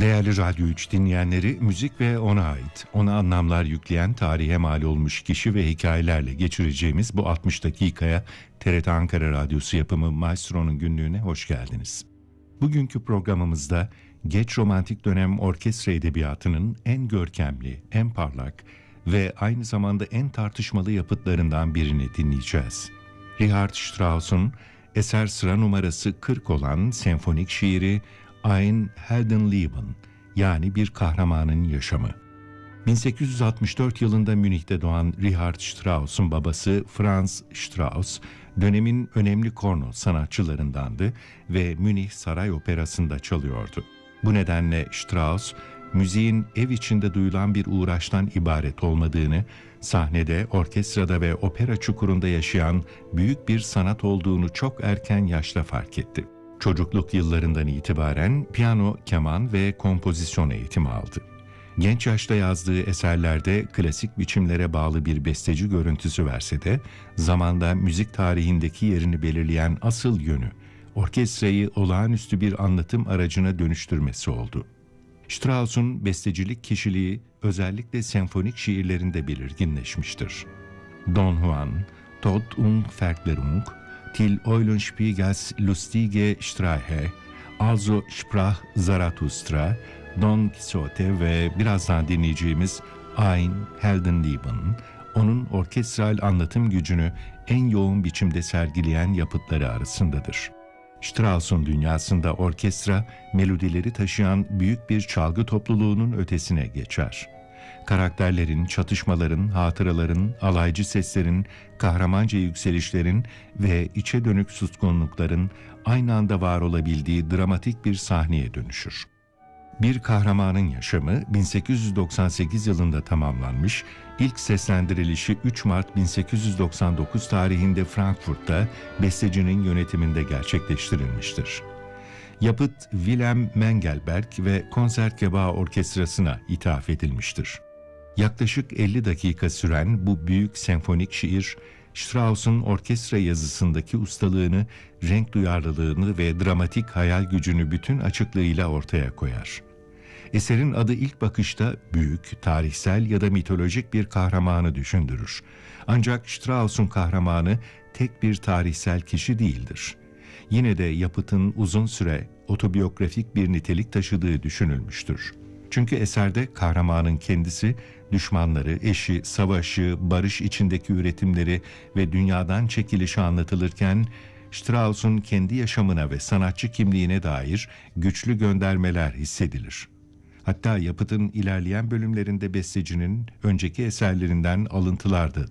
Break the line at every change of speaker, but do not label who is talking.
Değerli Radyo 3 dinleyenleri, müzik ve ona ait, ona anlamlar yükleyen tarihe mal olmuş kişi ve hikayelerle geçireceğimiz bu 60 dakikaya TRT Ankara Radyosu yapımı Maestro'nun günlüğüne hoş geldiniz. Bugünkü programımızda geç romantik dönem orkestra edebiyatının en görkemli, en parlak ve aynı zamanda en tartışmalı yapıtlarından birini dinleyeceğiz. Richard Strauss'un eser sıra numarası 40 olan senfonik şiiri Ein Heldenleben, yani bir kahramanın yaşamı. 1864 yılında Münih'te doğan Richard Strauss'un babası Franz Strauss, dönemin önemli korno sanatçılarındandı ve Münih Saray Operası'nda çalıyordu. Bu nedenle Strauss, müziğin ev içinde duyulan bir uğraştan ibaret olmadığını, sahnede, orkestrada ve opera çukurunda yaşayan büyük bir sanat olduğunu çok erken yaşta fark etti. Çocukluk yıllarından itibaren piyano, keman ve kompozisyon eğitimi aldı. Genç yaşta yazdığı eserlerde klasik biçimlere bağlı bir besteci görüntüsü verse de, zamanda müzik tarihindeki yerini belirleyen asıl yönü, orkestrayı olağanüstü bir anlatım aracına dönüştürmesi oldu. Strauss'un bestecilik kişiliği özellikle senfonik şiirlerinde belirginleşmiştir. Don Juan, Tod und Verklärung, Till Eulenspiegels lustige Streiche, Also sprach Zarathustra, Don Quixote ve birazdan dinleyeceğimiz Ein Heldenleben, onun orkestral anlatım gücünü en yoğun biçimde sergileyen yapıtları arasındadır. Strauss'un dünyasında orkestra, melodileri taşıyan büyük bir çalgı topluluğunun ötesine geçer. Karakterlerin, çatışmaların, hatıraların, alaycı seslerin, kahramanca yükselişlerin ve içe dönük suskunlukların aynı anda var olabildiği dramatik bir sahneye dönüşür. Bir kahramanın yaşamı 1898 yılında tamamlanmış, ilk seslendirilişi 3 Mart 1899 tarihinde Frankfurt'ta bestecinin yönetiminde gerçekleştirilmiştir. Yapıt Wilhelm Mengelberg ve Konzertgebouw Orkestrası'na ithaf edilmiştir. Yaklaşık 50 dakika süren bu büyük senfonik şiir, Strauss'un orkestra yazısındaki ustalığını, renk duyarlılığını ve dramatik hayal gücünü bütün açıklığıyla ortaya koyar. Eserin adı ilk bakışta büyük, tarihsel ya da mitolojik bir kahramanı düşündürür. Ancak Strauss'un kahramanı tek bir tarihsel kişi değildir. Yine de yapıtın uzun süre otobiyografik bir nitelik taşıdığı düşünülmüştür. Çünkü eserde kahramanın kendisi, düşmanları, eşi, savaşı, barış içindeki üretimleri ve dünyadan çekilişi anlatılırken, Strauss'un kendi yaşamına ve sanatçı kimliğine dair güçlü göndermeler hissedilir. Hatta yapıtın ilerleyen bölümlerinde bestecinin önceki eserlerinden alıntılar da